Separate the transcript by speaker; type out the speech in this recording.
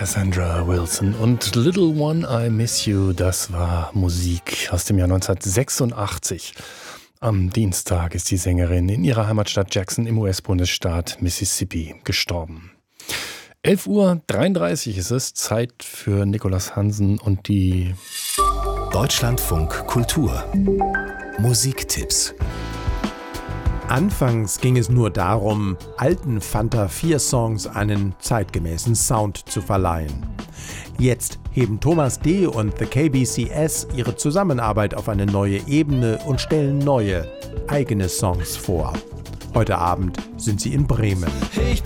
Speaker 1: Cassandra Wilson und Little One, I Miss You, das war Musik aus dem Jahr 1986. Am Dienstag ist die Sängerin in ihrer Heimatstadt Jackson im US-Bundesstaat Mississippi gestorben. 11:33 Uhr ist es, Zeit für Nicolas Hansen und die
Speaker 2: Deutschlandfunk Kultur Musiktipps.
Speaker 3: Anfangs ging es nur darum, alten Fanta 4 Songs einen zeitgemäßen Sound zu verleihen. Jetzt heben Thomas D. und The KBCS ihre Zusammenarbeit auf eine neue Ebene und stellen neue, eigene Songs vor. Heute Abend sind sie in Bremen.
Speaker 4: Ich